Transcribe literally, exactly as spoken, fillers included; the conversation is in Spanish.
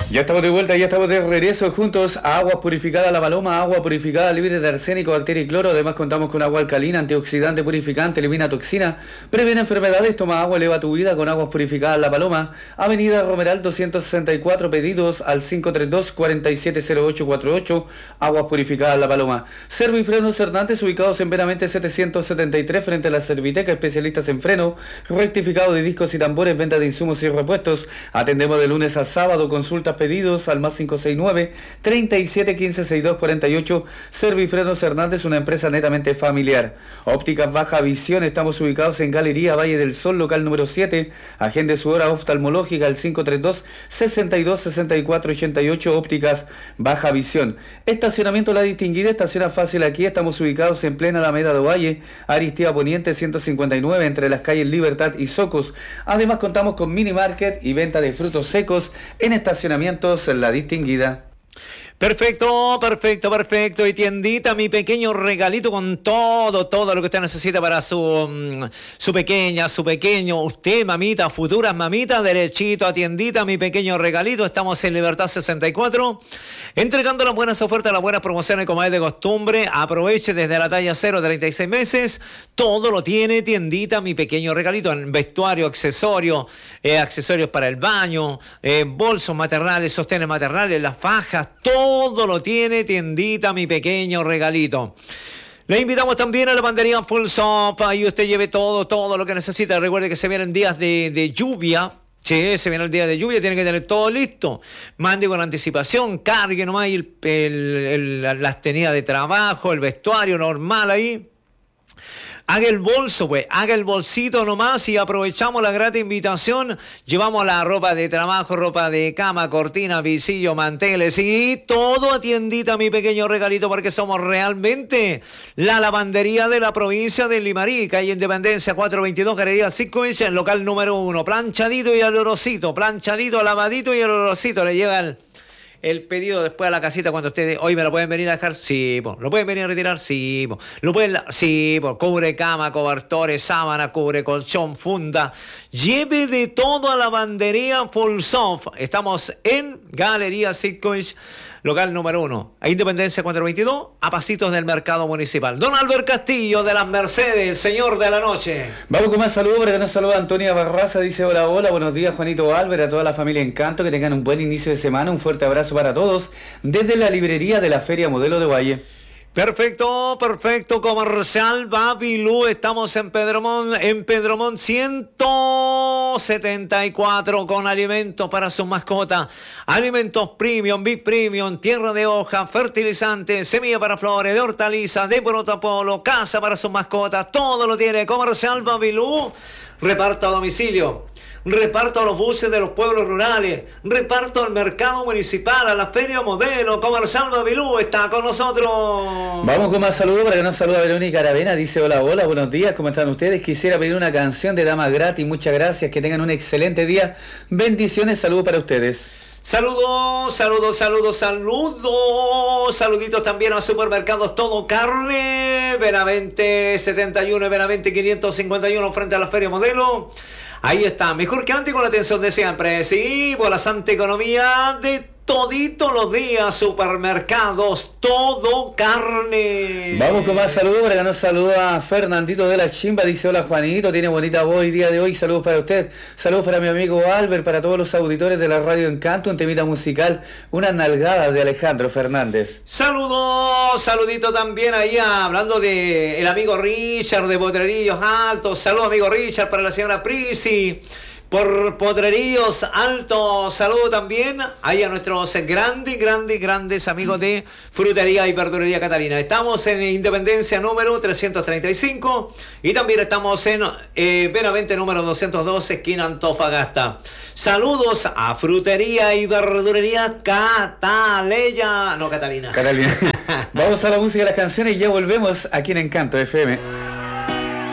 Ya estamos de vuelta, ya estamos de regreso juntos a Aguas Purificadas La Paloma, agua purificada libre de arsénico, bacteria y cloro. Además contamos con agua alcalina, antioxidante, purificante, elimina toxina, previene enfermedades. Toma agua, eleva tu vida con Aguas Purificadas La Paloma. Avenida Romeral doscientos sesenta y cuatro, pedidos al cinco tres dos, cuatro siete cero ocho cuatro ocho. Aguas Purificadas La Paloma. Servifrenos Hernández, ubicados en Veramente setecientos setenta y tres, frente a la Serviteca, especialistas en freno, rectificado de discos y tambores, venta de insumos y repuestos. Atendemos de lunes a sábado, consultas, pedidos al más cinco seis nueve, treinta y siete, quince, sesenta y dos, cuarenta y ocho. Servifrenos Hernández, una empresa netamente familiar. Ópticas Baja Visión, estamos ubicados en Galería Valle del Sol, local número siete. Agende su hora oftalmológica al cinco tres dos, sesenta y dos, sesenta y cuatro, ochenta y ocho. Ópticas Baja Visión. Estacionamiento La Distinguida, estaciona fácil aquí. Estamos ubicados en plena Alameda de Valle, Aristía Poniente ciento cincuenta y nueve, entre las calles Libertad y Socos. Además contamos con mini market y venta de frutos secos en estacionamientos La Distinguida. Perfecto, perfecto, perfecto. Y tiendita, mi pequeño regalito con todo, todo lo que usted necesita para su, su pequeña, su pequeño, usted, mamita, futuras mamitas, derechito a tiendita, mi pequeño regalito. Estamos en Libertad sesenta y cuatro, entregando las buenas ofertas, las buenas promociones como es de costumbre. Aproveche desde la talla cero, treinta y seis meses. Todo lo tiene tiendita, mi pequeño regalito, en vestuario, accesorio, eh, accesorios para el baño, eh, bolsos maternales, sostenes maternales, las fajas, todo. Todo lo tiene tiendita, mi pequeño regalito. Le invitamos también a la lavandería Full Soap. Ahí usted lleve todo, todo lo que necesita. Recuerde que se vienen días de, de lluvia. Sí, se viene el día de lluvia, tiene que tener todo listo. Mande con anticipación, cargue nomás el, el, el, las tenidas de trabajo, el vestuario normal ahí. Haga el bolso, pues, haga el bolsito nomás y aprovechamos la grata invitación. Llevamos la ropa de trabajo, ropa de cama, cortina, visillo, manteles y todo a tiendita, mi pequeño regalito, porque somos realmente la lavandería de la provincia de Limarí, calle Independencia cuatrocientos veintidós, Galería cinco, en local número uno. Planchadito y olorosito, planchadito, lavadito y olorosito. Le llega el... el pedido después a la casita cuando ustedes hoy me lo pueden venir a dejar, sí, po. Lo pueden venir a retirar, sí, po. Lo pueden, sí, po. Cubre cama, cobertores, sábana, cubre colchón, funda, lleve de todo a la lavandería Full Soft. Estamos en Galería Circuit, local número uno, a Independencia cuatrocientos veintidós, a pasitos del mercado municipal. Don Albert Castillo de las Mercedes, el señor de la noche. Vamos con más saludos, para que nos saluda Antonia Barraza, dice hola, hola, buenos días Juanito Albert, a toda la familia Encanto, que tengan un buen inicio de semana, un fuerte abrazo para todos, desde la librería de la Feria Modelo de Valle. Perfecto, perfecto, comercial Babilú, estamos en Pedromón, en Pedromón ciento setenta y cuatro, con alimentos para sus mascotas, alimentos premium, big premium, tierra de hoja, fertilizantes, semilla para flores, de hortalizas, de protopolo, casa para sus mascotas, todo lo tiene comercial Babilú. Reparto a domicilio, reparto a los buses de los pueblos rurales, reparto al mercado municipal, a la feria modelo. Comercial Babilú está con nosotros. Vamos con más saludos, para que nos saluda Verónica Aravena, dice hola, hola, buenos días, ¿cómo están ustedes? Quisiera pedir una canción de Dama Gratis, muchas gracias, que tengan un excelente día, bendiciones, saludos para ustedes. Saludos, saludos, saludos, saludos. Saluditos también a Supermercados Todo Carne, Benavente setenta y uno y Benavente quinientos cincuenta y uno, frente a la Feria Modelo. Ahí está, mejor que antes, con la atención de siempre. Sí, por la santa economía de todito los días. Supermercados Todo Carne. Vamos con más saludos, para que nos saluda Fernandito de la Chimba, dice hola Juanito, tiene bonita voz el día de hoy, saludos para usted, saludos para mi amigo Albert, para todos los auditores de la Radio Encanto, un temita musical, una nalgada de Alejandro Fernández. Saludos, saludito también ahí, hablando de el amigo Richard de Potrerillos Altos, saludos amigo Richard, para la señora Prisi por Potrerillos Altos, saludo también ahí a nuestros grandes, grandes, grandes amigos de Frutería y Verdulería Catalina. Estamos en Independencia número trescientos treinta y cinco y también estamos en eh, Benavente número doscientos dos, esquina Antofagasta. Saludos a Frutería y Verdulería Cataleya, no Catalina. Catalina. Vamos a la música de las canciones y ya volvemos aquí en Encanto F M.